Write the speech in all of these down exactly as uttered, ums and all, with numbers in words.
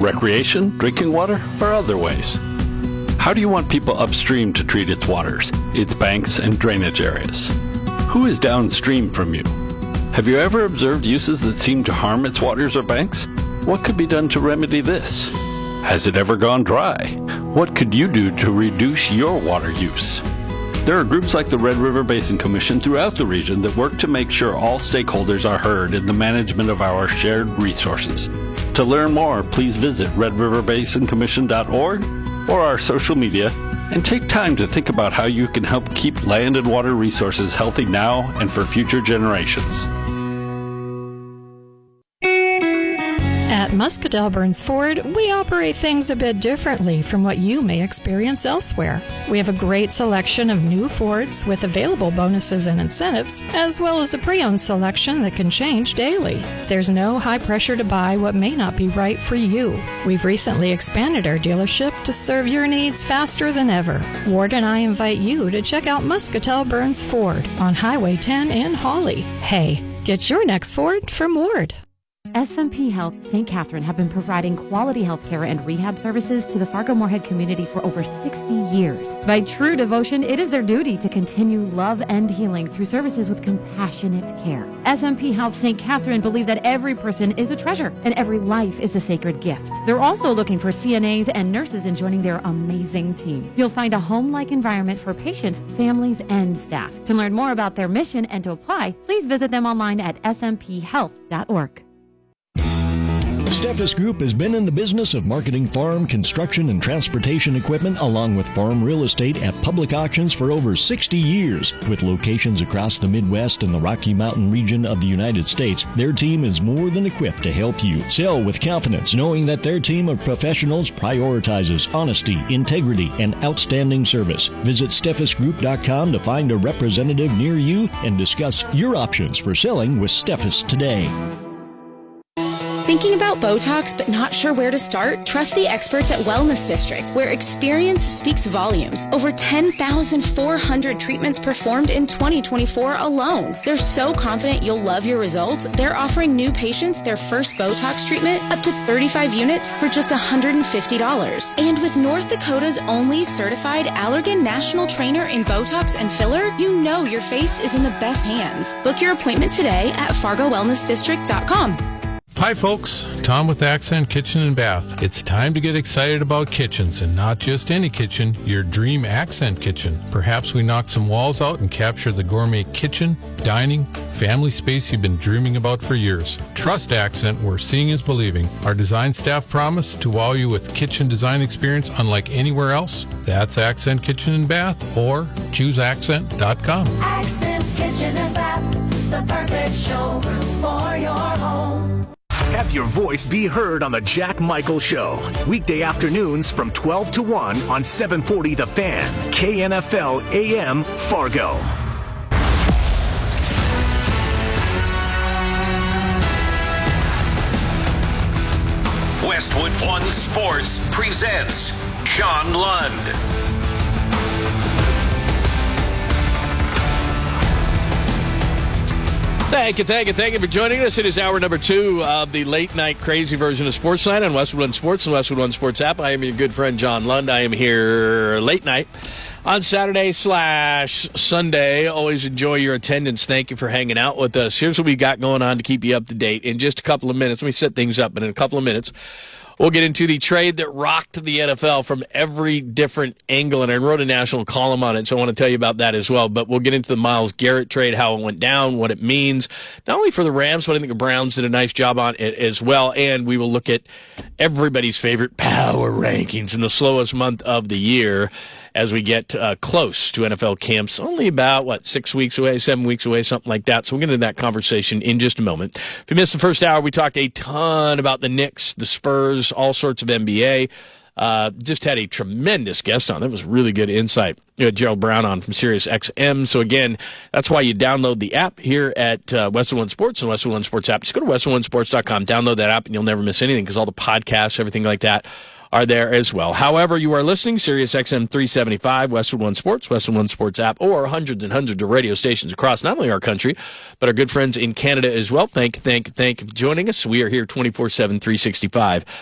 Recreation, drinking water, or other ways? How do you want people upstream to treat its waters, its banks and drainage areas? Who is downstream from you? Have you ever observed uses that seem to harm its waters or banks? What could be done to remedy this? Has it ever gone dry? What could you do to reduce your water use? There are groups like the Red River Basin Commission throughout the region that work to make sure all stakeholders are heard in the management of our shared resources. To learn more, please visit red river basin commission dot org or our social media and take time to think about how you can help keep land and water resources healthy now and for future generations. At Muscatel Burns Ford, we operate things a bit differently from what you may experience elsewhere. We have a great selection of new Fords with available bonuses and incentives, as well as a pre-owned selection that can change daily. There's no high pressure to buy what may not be right for you. We've recently expanded our dealership to serve your needs faster than ever. Ward and I invite you to check out Muscatel Burns Ford on Highway ten in Hawley. Hey, get your next Ford from Ward. S M P Health Saint Catherine have been providing quality health care and rehab services to the Fargo-Moorhead community for over sixty years. By true devotion, it is their duty to continue love and healing through services with compassionate care. S M P Health Saint Catherine believe that every person is a treasure and every life is a sacred gift. They're also looking for C N As and nurses in joining their amazing team. You'll find a home-like environment for patients, families, and staff. To learn more about their mission and to apply, please visit them online at s m p health dot org. Steffes Group has been in the business of marketing farm, construction, and transportation equipment along with farm real estate at public auctions for over sixty years. With locations across the Midwest and the Rocky Mountain region of the United States, their team is more than equipped to help you sell with confidence, knowing that their team of professionals prioritizes honesty, integrity, and outstanding service. Visit steffes group dot com to find a representative near you and discuss your options for selling with Steffes today. Thinking about Botox but not sure where to start? Trust the experts at Wellness District, where experience speaks volumes. Over ten thousand four hundred treatments performed in twenty twenty-four alone. They're so confident you'll love your results, they're offering new patients their first Botox treatment up to thirty-five units for just one hundred fifty dollars. And with North Dakota's only certified Allergan National Trainer in Botox and filler, you know your face is in the best hands. Book your appointment today at fargo wellness district dot com. Hi folks, Tom with Accent Kitchen and Bath. It's time to get excited about kitchens, and not just any kitchen, your dream Accent kitchen. Perhaps we knock some walls out and capture the gourmet kitchen, dining, family space you've been dreaming about for years. Trust Accent, where seeing is believing. Our design staff promise to wow you with kitchen design experience unlike anywhere else. That's Accent Kitchen and Bath, or choose accent dot com. Accent Kitchen and Bath, the perfect showroom for your home. Have your voice be heard on the Jack Michael Show. Weekday afternoons from twelve to one on seven forty The Fan, K N F L A M, Fargo. Westwood One Sports presents John Lund. Thank you, thank you, thank you for joining us. It is hour number two of the late-night crazy version of Sportsline on Westwood One Sports and Westwood One Sports app. I am your good friend, John Lund. I am here late night on Saturday slash Sunday. Always enjoy your attendance. Thank you for hanging out with us. Here's what we got going on to keep you up to date. In just a couple of minutes, let me set things up, but in a couple of minutes, we'll get into the trade that rocked the N F L from every different angle, and I wrote a national column on it, so I want to tell you about that as well. But we'll get into the Myles Garrett trade, how it went down, what it means, not only for the Rams, but I think the Browns did a nice job on it as well. And we will look at everybody's favorite power rankings in the slowest month of the year as we get uh, close to N F L camps, only about, what, six weeks away, seven weeks away, something like that. So we'll get into that conversation in just a moment. If you missed the first hour, we talked a ton about the Knicks, the Spurs, all sorts of N B A. Uh, just had a tremendous guest on. That was really good insight. You had Gerald Brown on from Sirius X M. So, again, that's why you download the app here at uh, Westwood One Sports and Westwood One Sports app. Just go to westwood one sports dot com, download that app, and you'll never miss anything because all the podcasts, everything like that, are there as well. However you are listening, Sirius X M three seventy-five, Westwood One Sports, Westwood One Sports app, or hundreds and hundreds of radio stations across not only our country, but our good friends in Canada as well. Thank you, thank you, thank you for joining us. We are here twenty-four seven, three sixty-five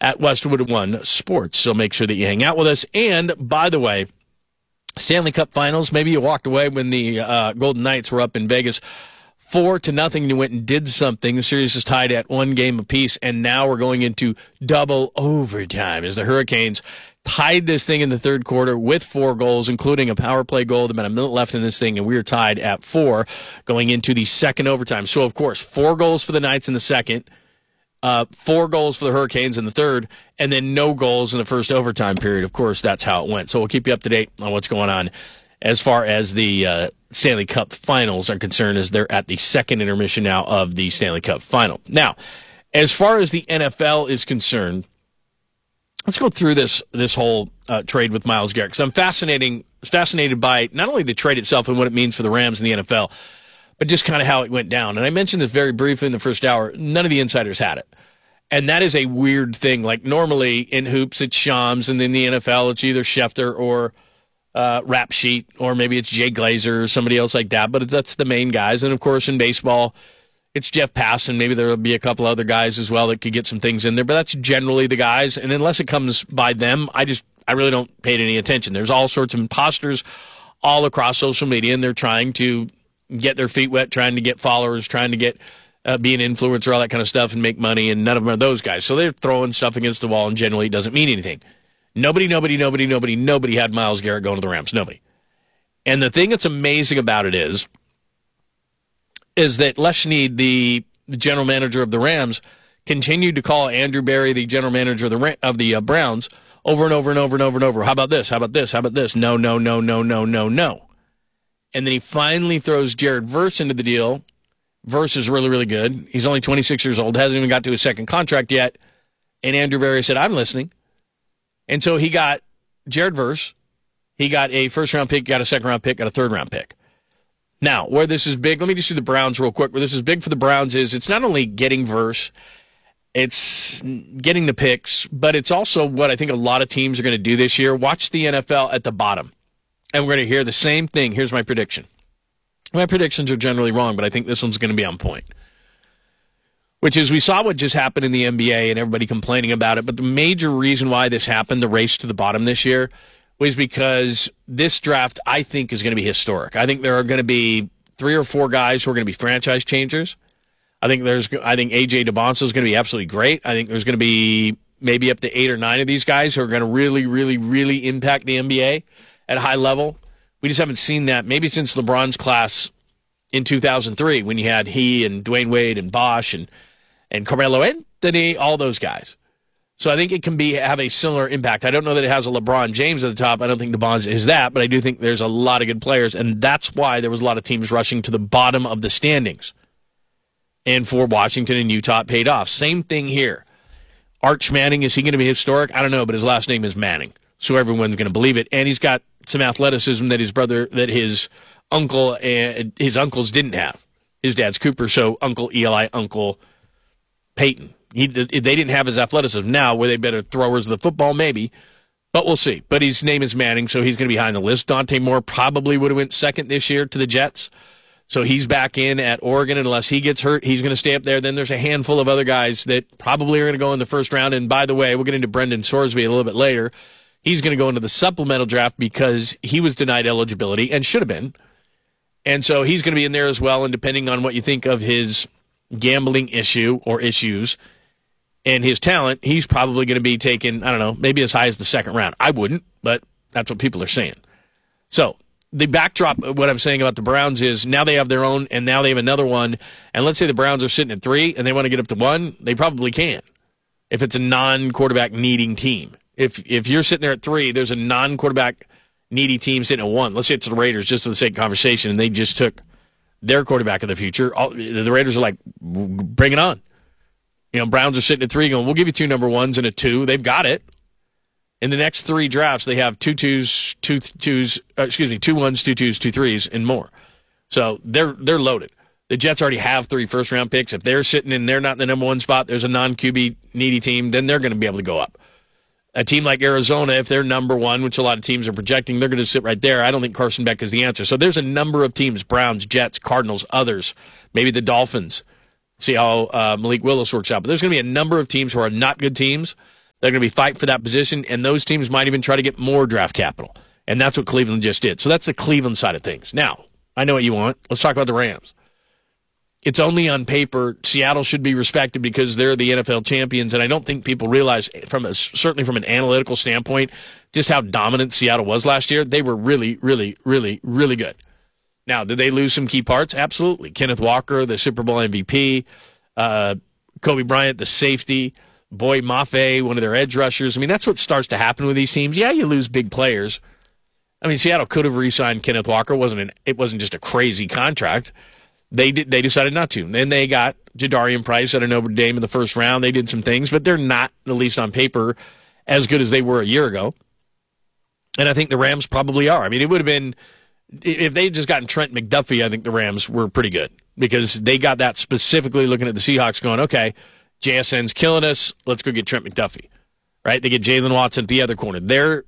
at Westwood One Sports. So make sure that you hang out with us. And, by the way, Stanley Cup Finals, maybe you walked away when the uh, Golden Knights were up in Vegas four to nothing, and you went and did something. The series is tied at one game apiece, and now we're going into double overtime as the Hurricanes tied this thing in the third quarter with four goals, including a power play goal. There's about a minute left in this thing, and we are tied at four going into the second overtime. So, of course, four goals for the Knights in the second, uh, four goals for the Hurricanes in the third, and then no goals in the first overtime period. Of course, that's how it went. So we'll keep you up to date on what's going on as far as the uh, Stanley Cup Finals are concerned, as they're at the second intermission now of the Stanley Cup Final. Now, as far as the N F L is concerned, let's go through this this whole uh, trade with Myles Garrett, because I'm fascinating, fascinated by not only the trade itself and what it means for the Rams and the N F L, but just kind of how it went down. And I mentioned this very briefly in the first hour. None of the insiders had it. And that is a weird thing. Like, normally in hoops, it's Shams, and in the N F L, it's either Schefter or uh, Rap Sheet, or maybe it's Jay Glazer or somebody else like that. But that's the main guys. And, of course, in baseball, it's Jeff Passan. Maybe there will be a couple other guys as well that could get some things in there. But that's generally the guys. And unless it comes by them, I just I really don't pay any attention. There's all sorts of imposters all across social media, and they're trying to get their feet wet, trying to get followers, trying to get uh, be an influencer, all that kind of stuff, and make money. And none of them are those guys. So they're throwing stuff against the wall, and generally it doesn't mean anything. Nobody, nobody, nobody, nobody, nobody had Myles Garrett going to the Rams. Nobody. And the thing that's amazing about it is, is that Les Snead, the general manager of the Rams, continued to call Andrew Berry, the general manager of the of the uh, Browns, over and over and over and over and over. How about this? How about this? How about this? No, no, no, no, no, no, no. And then he finally throws Jared Verse into the deal. Verse is really, really good. He's only twenty-six years old, hasn't even got to his second contract yet. And Andrew Berry said, I'm listening. And so he got Jared Verse. He got a first-round pick, got a second-round pick, got a third-round pick. Now, where this is big, let me just do the Browns real quick. Where this is big for the Browns is it's not only getting Verse, it's getting the picks, but it's also what I think a lot of teams are going to do this year. Watch the N F L at the bottom. And we're going to hear the same thing. Here's my prediction. My predictions are generally wrong, but I think this one's going to be on point. Which is, we saw what just happened in the N B A and everybody complaining about it, but the major reason why this happened, the race to the bottom this year, was because this draft, I think, is going to be historic. I think there are going to be three or four guys who are going to be franchise changers. I think there's, I think A J DeBonsa is going to be absolutely great. I think there's going to be maybe up to eight or nine of these guys who are going to really, really, really impact the N B A at a high level. We just haven't seen that maybe since LeBron's class in two thousand three, when you had he and Dwayne Wade and Bosh and, and Carmelo Anthony, all those guys. So I think it can be have a similar impact. I don't know that it has a LeBron James at the top. I don't think DeBonza is that, but I do think there's a lot of good players, and that's why there was a lot of teams rushing to the bottom of the standings. And for Washington and Utah, it paid off. Same thing here. Arch Manning, is he going to be historic? I don't know, but his last name is Manning, so everyone's going to believe it. And he's got some athleticism that his brother, that his uncle and his uncles didn't have. His dad's Cooper, so Uncle Eli, Uncle Peyton. He, they didn't have his athleticism. Now, were they better throwers of the football? Maybe. But we'll see. But his name is Manning, so he's going to be behind the list. Dante Moore probably would have went second this year to the Jets. So he's back in at Oregon. Unless he gets hurt, he's going to stay up there. Then there's a handful of other guys that probably are going to go in the first round. And by the way, we'll get into Brendan Sorsby a little bit later. He's going to go into the supplemental draft because he was denied eligibility and should have been. And so he's going to be in there as well. And depending on what you think of his gambling issue or issues and his talent, he's probably going to be taken, I don't know, maybe as high as the second round. I wouldn't, but that's what people are saying. So the backdrop of what I'm saying about the Browns is now they have their own, and now they have another one. And let's say the Browns are sitting at three and they want to get up to one, they probably can if it's a non-quarterback needing team. If if you're sitting there at three, there's a non-quarterback needy team sitting at one. Let's say it's the Raiders, just for the sake of conversation, and they just took their quarterback of the future. All, the Raiders are like, bring it on. You know, Browns are sitting at three going, we'll give you two number ones and a two. They've got it. In the next three drafts, they have two twos, two twos, uh, excuse me, two ones, two twos, two threes, and more. So they're they're loaded. The Jets already have three first-round picks. If they're sitting and they're not in the number one spot, there's a non-Q B needy team, then they're going to be able to go up. A team like Arizona, if they're number one, which a lot of teams are projecting, they're going to sit right there. I don't think Carson Beck is the answer. So there's a number of teams, Browns, Jets, Cardinals, others, maybe the Dolphins. See how uh, Malik Willis works out. But there's going to be a number of teams who are not good teams They're going to be fighting for that position, and those teams might even try to get more draft capital. And that's what Cleveland just did. So that's the Cleveland side of things. Now, I know what you want. Let's talk about the Rams. It's only on paper. Seattle should be respected because they're the N F L champions, and I don't think people realize, from a, certainly from an analytical standpoint, just how dominant Seattle was last year. They were really, really, really, really good. Now, did they lose some key parts? Absolutely. Kenneth Walker, the Super Bowl M V P, uh, Kobe Bryant, the safety, Boyd Mafe, one of their edge rushers. I mean, that's what starts to happen with these teams. Yeah, you lose big players. I mean, Seattle could have re-signed Kenneth Walker. It wasn't an, it wasn't just a crazy contract. They did. They decided not to. Then they got Jadarian Price out of Notre Dame in the first round. They did some things, but they're not, at least on paper, as good as they were a year ago. And I think the Rams probably are. I mean, it would have been, if they had just gotten Trent McDuffie, I think the Rams were pretty good because they got that specifically looking at the Seahawks going, okay, J S N's killing us. Let's go get Trent McDuffie. Right? They get Jalen Watson at the other corner. Their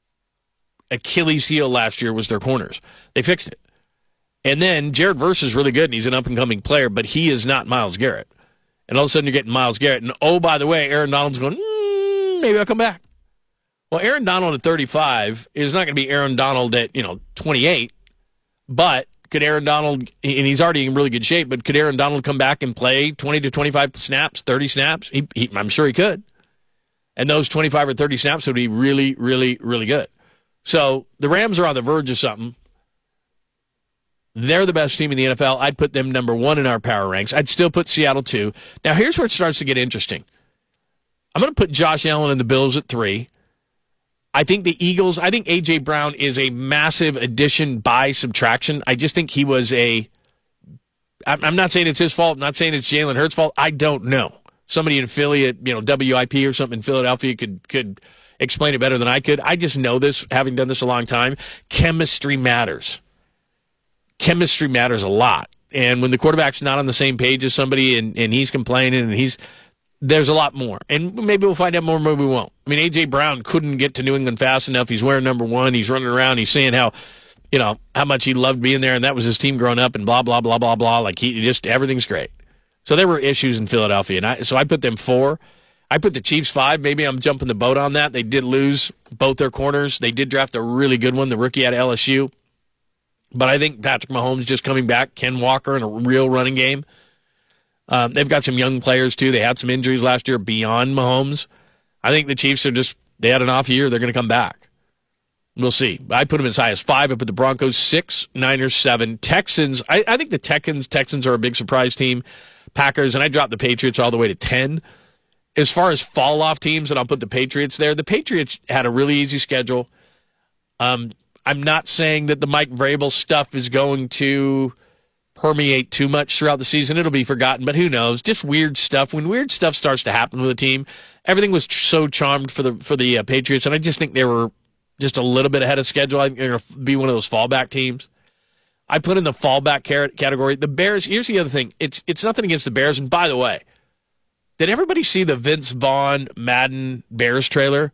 Achilles heel last year was their corners. They fixed it. And then Jared Verse is really good, and he's an up-and-coming player, but he is not Myles Garrett. And all of a sudden you're getting Myles Garrett. And, oh, by the way, Aaron Donald's going, mm, maybe I'll come back. Well, Aaron Donald at thirty-five is not going to be Aaron Donald at, you know, twenty-eight. But could Aaron Donald, and he's already in really good shape, but could Aaron Donald come back and play twenty to twenty-five snaps, thirty snaps? He, he, I'm sure he could. And those twenty-five or thirty snaps would be really, really, really good. So the Rams are on the verge of something. They're the best team in the N F L. I'd put them number one in our power ranks. I'd still put Seattle two. Now, here's where it starts to get interesting. I'm going to put Josh Allen and the Bills at three. I think the Eagles, I think A J. Brown is a massive addition by subtraction. I just think he was a, I'm not saying it's his fault. I'm not saying it's Jalen Hurts' fault. I don't know. Somebody in Philly at, you know, W I P or something in Philadelphia could could explain it better than I could. I just know this, having done this a long time. Chemistry matters. Chemistry matters a lot. And when the quarterback's not on the same page as somebody and, and he's complaining and he's, there's a lot more. And maybe we'll find out more, maybe we won't. I mean, A J. Brown couldn't get to New England fast enough. He's wearing number one. He's running around. He's saying how, you know, how much he loved being there and that was his team growing up and blah, blah, blah, blah, blah. Like, he just, everything's great. So there were issues in Philadelphia. And I, so I put them four. I put the Chiefs five. Maybe I'm jumping the boat on that. They did lose both their corners. They did draft a really good one, the rookie out of L S U. But I think Patrick Mahomes just coming back, Ken Walker in a real running game. Um, they've got some young players, too. They had some injuries last year beyond Mahomes. I think the Chiefs are just, they had an off year. They're going to come back. We'll see. I put them as high as five. I put the Broncos six, Niners seven. Texans, I, I think the Texans, Texans are a big surprise team. Packers, and I dropped the Patriots all the way to ten. As far as fall-off teams, and I'll put the Patriots there, the Patriots had a really easy schedule. Um, I'm not saying that the Mike Vrabel stuff is going to permeate too much throughout the season. It'll be forgotten, but who knows? Just weird stuff. When weird stuff starts to happen with a team, everything was so charmed for the for the uh, Patriots, and I just think they were just a little bit ahead of schedule. I think they're going to be one of those fallback teams. I put in the fallback category. The Bears, here's the other thing. It's it's nothing against the Bears, and by the way, did everybody see the Vince Vaughn Madden Bears trailer?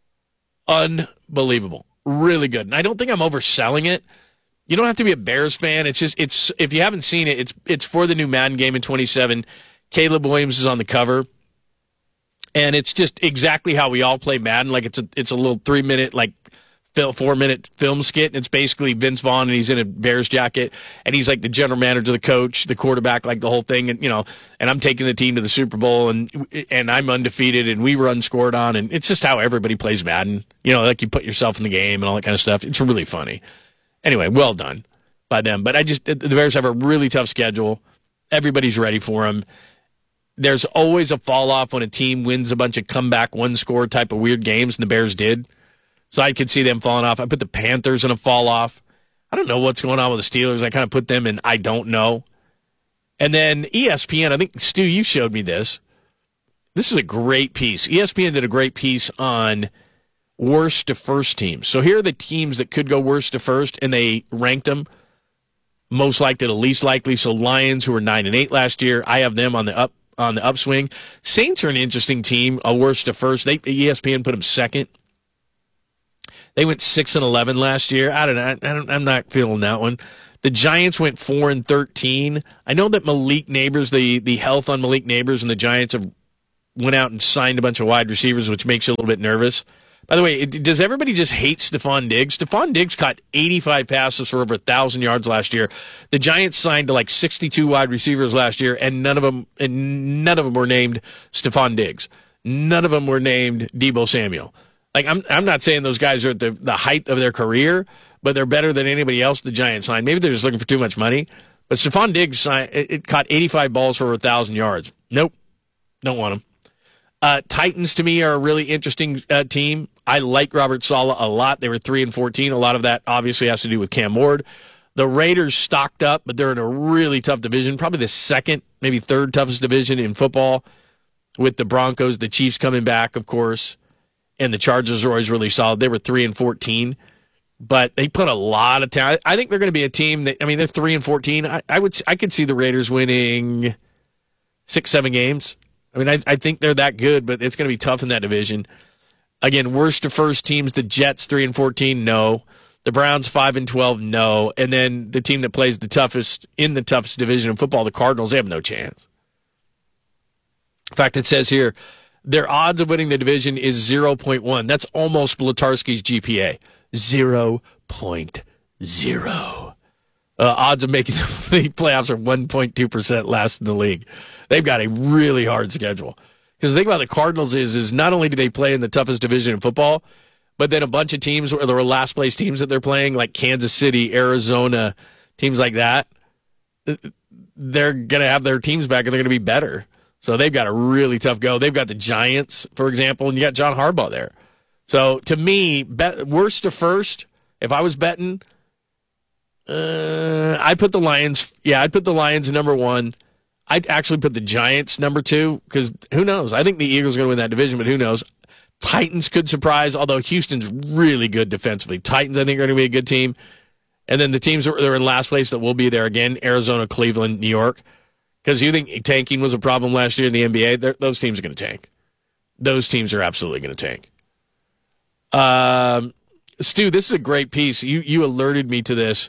Unbelievable. Really good. And I don't think I'm overselling it. You don't have to be a Bears fan. It's just, it's, if you haven't seen it, it's it's for the new Madden game in twenty-seven. Caleb Williams is on the cover. And it's just exactly how we all play Madden. Like it's a it's a little three minute, like four minute film skit. And it's basically Vince Vaughn, and he's in a Bears jacket, and he's like the general manager, the coach, the quarterback, like the whole thing. And you know, and I'm taking the team to the Super Bowl, and and I'm undefeated, and we were unscored on, and it's just how everybody plays Madden. You know, like you put yourself in the game and all that kind of stuff. It's really funny. Anyway, well done by them. But I just, the Bears have a really tough schedule. Everybody's ready for them. There's always a fall off when a team wins a bunch of comeback one score type of weird games, and the Bears did. So I could see them falling off. I put the Panthers in a fall off. I don't know what's going on with the Steelers. I kind of put them in I don't know. And then E S P N, I think, Stu, you showed me this. This is a great piece. E S P N did a great piece on worst to first teams. So here are the teams that could go worst to first, and they ranked them most likely to least likely. So Lions, who were nine and eight last year, I have them on the up on the upswing. Saints are an interesting team, a worst to first. They E S P N put them second. They went six and eleven last year. I don't know. I don't, I'm not feeling that one. The Giants went four and thirteen. I know that Malik Neighbors, the the health on Malik Neighbors and the Giants have went out and signed a bunch of wide receivers, which makes you a little bit nervous. By the way, it, does everybody just hate Stephon Diggs? Stephon Diggs caught eighty-five passes for over one thousand yards last year. The Giants signed to like sixty-two wide receivers last year, and none of them and none of them were named Stephon Diggs. None of them were named Deebo Samuel. Like I'm I'm not saying those guys are at the, the height of their career, but they're better than anybody else the Giants signed. Maybe they're just looking for too much money. But Stephon Diggs signed, it, it caught eighty-five balls for over one thousand yards. Nope. Don't want him. Uh, Titans, to me, are a really interesting uh, team. I like Robert Saleh a lot. They were three and fourteen. A lot of that obviously has to do with Cam Ward. The Raiders stocked up, but they're in a really tough division, probably the second, maybe third toughest division in football, with the Broncos, the Chiefs coming back, of course, and the Chargers are always really solid. They were three and fourteen, but they put a lot of talent. I think they're going to be a team that, I mean, they're three and fourteen. I, I would, I could see the Raiders winning six, seven games. I mean, I, I think they're that good, but it's going to be tough in that division. Again, worst to first teams, the Jets three and fourteen, no. The Browns five and twelve, no. And then the team that plays the toughest in the toughest division of football, the Cardinals, they have no chance. In fact, it says here, their odds of winning the division is zero point one. That's almost Blatarski's G P A. zero point zero. Uh, odds of making the playoffs are one point two percent last in the league. They've got a really hard schedule. Because the thing about the Cardinals is, is not only do they play in the toughest division in football, but then a bunch of teams, or there are last place teams that they're playing, like Kansas City, Arizona, teams like that, they're going to have their teams back and they're going to be better. So they've got a really tough go. They've got the Giants, for example, and you got John Harbaugh there. So to me, bet, worst to first, if I was betting, uh, I'd put the Lions. Yeah, I'd put the Lions number one. I'd actually put the Giants number two, because who knows? I think the Eagles are going to win that division, but who knows? Titans could surprise, although Houston's really good defensively. Titans, I think, are going to be a good team. And then the teams that are in last place that will be there again, Arizona, Cleveland, New York. Because you think tanking was a problem last year in the N B A, those teams are going to tank. Those teams are absolutely going to tank. Um, Stu, this is a great piece. You you alerted me to this.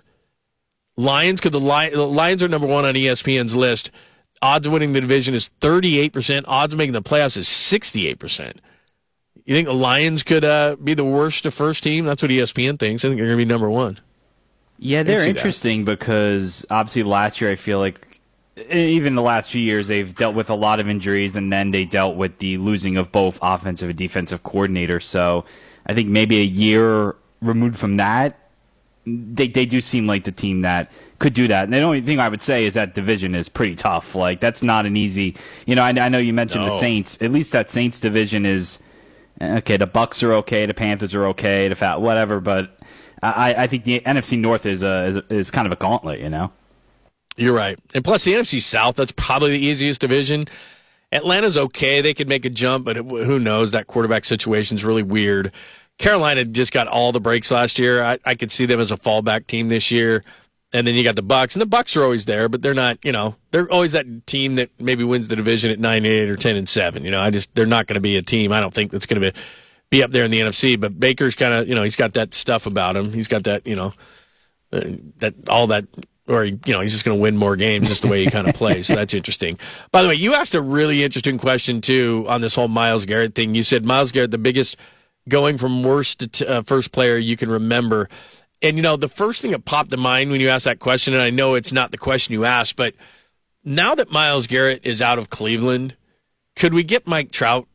Lions, because the, Lions, the Lions are number one on E S P N's list. Odds of winning the division is thirty-eight percent. Odds of making the playoffs is sixty-eight percent. You think the Lions could uh, be the worst to first team? That's what E S P N thinks. I think they're going to be number one. Yeah, they're interesting that. Because obviously last year I feel like, even the last few years, they've dealt with a lot of injuries, and then they dealt with the losing of both offensive and defensive coordinators. So I think maybe a year removed from that, they they do seem like the team that could do that. And the only thing I would say is that division is pretty tough. Like, that's not an easy, you know, I, I know you mentioned no. the Saints. At least that Saints division is, okay, the Bucks are okay, the Panthers are okay, the Fat, whatever, but I, I think the N F C North is, a, is, a, is kind of a gauntlet, you know? You're right. And plus, the N F C South, that's probably the easiest division. Atlanta's okay. They could make a jump, but who knows? That quarterback situation's really weird. Carolina just got all the breaks last year. I, I could see them as a fallback team this year. And then you got the Bucks, and the Bucks are always there, but they're not, you know, they're always that team that maybe wins the division at nine and eight or ten and seven. You know, I just, they're not going to be a team, I don't think, that's going to be, be up there in the N F C. But Baker's kind of, you know, he's got that stuff about him. He's got that, you know, uh, that all that. Or, you know, he's just going to win more games just the way he kind of plays. So that's interesting. By the way, you asked a really interesting question, too, on this whole Myles Garrett thing. You said Myles Garrett, the biggest going from worst to t- uh, first player you can remember. And, you know, the first thing that popped to mind when you asked that question, and I know it's not the question you asked, but now that Myles Garrett is out of Cleveland, could we get Mike Trout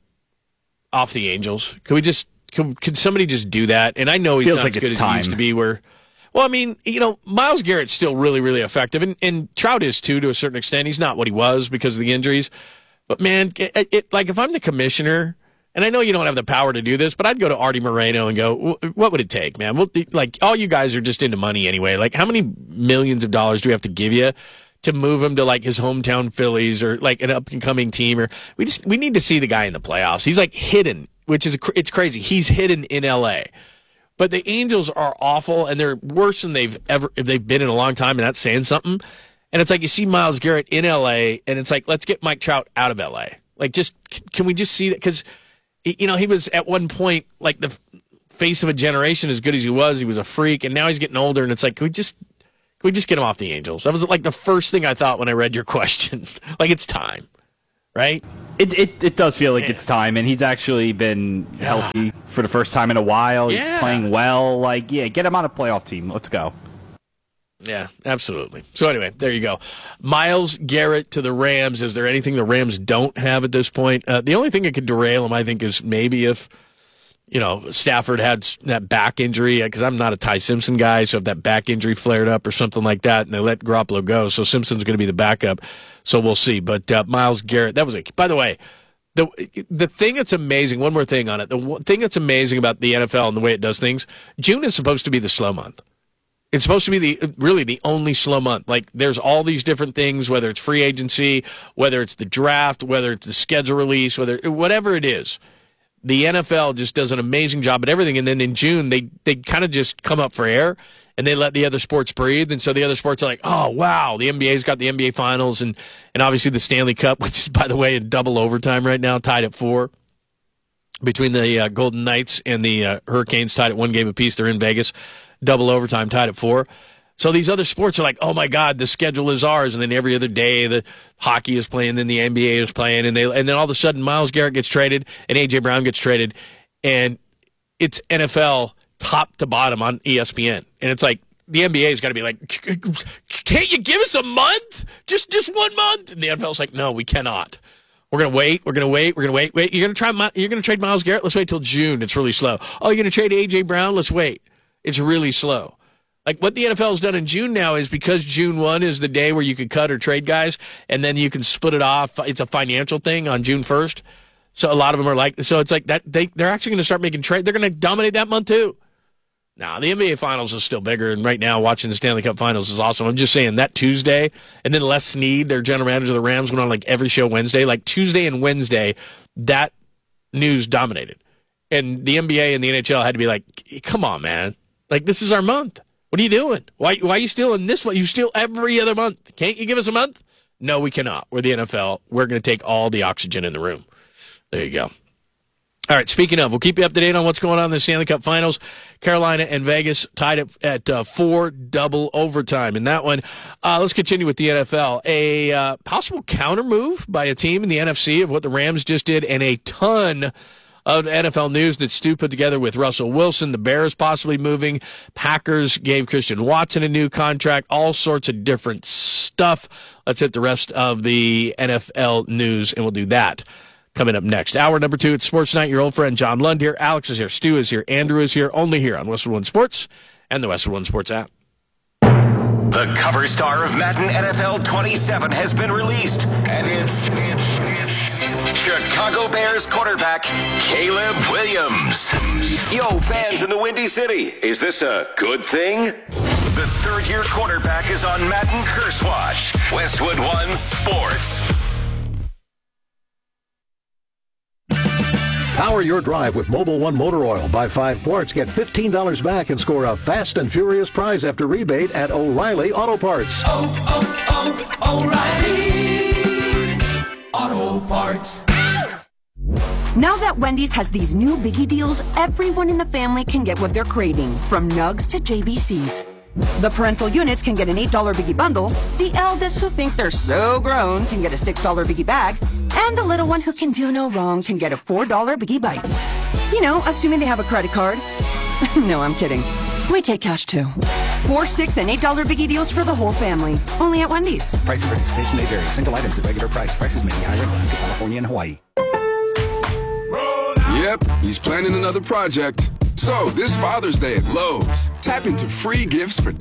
off the Angels? Could we just, could, could somebody just do that? And I know he's Feels not like as good it's as time. he used to be where... Well, I mean, you know, Myles Garrett's still really, really effective, and, and Trout is, too, to a certain extent. He's not what he was because of the injuries. But, man, it, it, like, if I'm the commissioner, and I know you don't have the power to do this, but I'd go to Artie Moreno and go, what would it take, man? Well, like, all you guys are just into money anyway. Like, how many millions of dollars do we have to give you to move him to, like, his hometown Phillies or, like, an up-and-coming team? Or we just we need to see the guy in the playoffs. He's, like, hidden, which is it's crazy. He's hidden in L A But the Angels are awful, and they're worse than they've ever they've been in a long time, and that's saying something. And it's like you see Myles Garrett in L A, and it's like, let's get Mike Trout out of L A. Like, just can we just see that? Because, you know, he was at one point like the face of a generation, as good as he was. He was a freak, and now he's getting older, and it's like, can we just can we just get him off the Angels? That was like the first thing I thought when I read your question. Like, it's time. right? It, it it does feel like it's time, and he's actually been healthy for the first time in a while. He's Yeah. playing well. Like, yeah, get him on a playoff team. Let's go. Yeah, absolutely. So anyway, there you go. Myles Garrett to the Rams. Is there anything the Rams don't have at this point? Uh, the only thing that could derail him, I think, is maybe if, you know, Stafford had that back injury, because I'm not a Ty Simpson guy, so if that back injury flared up or something like that, and they let Garoppolo go, so Simpson's going to be the backup, so we'll see. But uh, Myles Garrett, that was a, by the way, the the thing that's amazing, one more thing on it, the one thing that's amazing about the N F L and the way it does things, June is supposed to be the slow month. It's supposed to be the really the only slow month. Like, there's all these different things, whether it's free agency, whether it's the draft, whether it's the schedule release, whether whatever it is. The N F L just does an amazing job at everything. And then in June, they, they kind of just come up for air, and they let the other sports breathe. And so the other sports are like, oh, wow, the N B A's got the N B A Finals, and, and obviously the Stanley Cup, which is, by the way, in double overtime right now, tied at four. Between the uh, Golden Knights and the uh, Hurricanes, tied at one game apiece. They're in Vegas. Double overtime, tied at four. So these other sports are like, oh, my God, the schedule is ours. And then every other day, the hockey is playing, then the N B A is playing. And they and then all of a sudden, Myles Garrett gets traded and A J. Brown gets traded. And it's N F L top to bottom on E S P N. And it's like, the N B A's got to be like, can't you give us a month? Just just one month? And the N F L's like, no, we cannot. We're going to wait. We're going to wait. We're going to wait. Wait, you're going to try. You're going to trade Myles Garrett? Let's wait till June. It's really slow. Oh, you're going to trade A J. Brown? Let's wait. It's really slow. Like, what the N F L has done in June now is, because June first is the day where you can cut or trade guys, and then you can split it off. It's a financial thing on June first. So a lot of them are like, so it's like that. They, they're actually going to start making trade. They're going to dominate that month too. Now, the N B A Finals is still bigger, and right now watching the Stanley Cup Finals is awesome. I'm just saying that Tuesday, and then Les Snead, their general manager of the Rams, went on like every show Wednesday. Like Tuesday and Wednesday, that news dominated. And the N B A and the N H L had to be like, come on, man. Like, this is our month. What are you doing? Why, why are you stealing this one? You steal every other month. Can't you give us a month? No, we cannot. We're the N F L. We're going to take all the oxygen in the room. There you go. All right, speaking of, we'll keep you up to date on what's going on in the Stanley Cup Finals. Carolina and Vegas tied at, at uh, four double overtime. In that one, uh, let's continue with the N F L. A uh, possible counter move by a team in the N F C of what the Rams just did, and a ton of N F L news that Stu put together with Russell Wilson, the Bears possibly moving, Packers gave Christian Watson a new contract, all sorts of different stuff. Let's hit the rest of the N F L news, and we'll do that coming up next. Hour number two at Sports Night. Your old friend John Lund here. Alex is here. Stu is here. Andrew is here. Only here on Westwood One Sports and the Westwood One Sports app. The cover star of Madden N F L twenty-seven has been released, and it's Chicago Bears quarterback Caleb Williams. Yo, fans in the Windy City, is this a good thing? The third-year quarterback is on Madden Curse Watch. Westwood One Sports. Power your drive with Mobil One Motor Oil. Buy five quarts, get fifteen dollars back, and score a fast and furious prize after rebate at O'Reilly Auto Parts. Oh, oh, oh, O'Reilly Auto Parts. Now that Wendy's has these new biggie deals, everyone in the family can get what they're craving, from Nugs to J B Cs. The parental units can get an eight dollar biggie bundle, the eldest who think they're so grown can get a six dollar biggie bag, and the little one who can do no wrong can get a four dollar biggie bites. You know, assuming they have a credit card. No, I'm kidding. We take cash too. Four, six, and eight dollar biggie deals for the whole family. Only at Wendy's. Price of participation may vary. Single items at regular price. Prices may be higher in Alaska, California, and Hawaii. Yep, he's planning another project. So, this Father's Day at Lowe's, tap into free gifts for